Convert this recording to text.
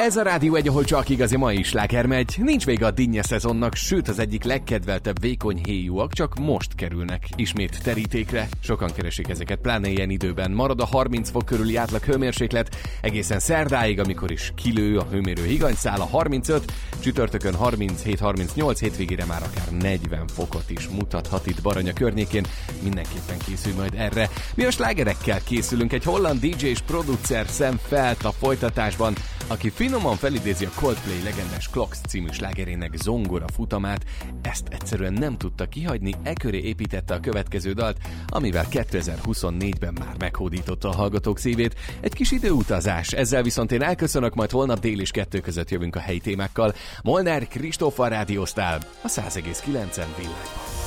Ez a Rádió Egy, ahol csak igazi mai sláger megy. Nincs vége a dinnye szezonnak, sőt az egyik legkedveltebb vékony héjúak csak most kerülnek ismét terítékre. Sokan keresik ezeket, pláne ilyen időben. Marad a 30 fok körüli átlag hőmérséklet, egészen szerdáig, amikor is kilő a hőmérő higanyszál a 35, csütörtökön 37-38, hétvégére már akár 40 fokot is mutathat itt Baranya környékén. Mindenképpen készül majd erre. Mi a slágerekkel készülünk, egy holland DJ és producer Sam Feldt a folytatásban, aki finoman felidézi a Coldplay legendás Clocks című slágerének zongora futamát. Ezt egyszerűen nem tudta kihagyni, e köré építette a következő dalt, amivel 2024-ben már meghódította a hallgatók szívét. Egy kis időutazás, ezzel viszont én elköszönök, majd holnap dél és 2 között jövünk a helyi témákkal. Molnár Kristóffal rádióztál a 100,9-en Villányban.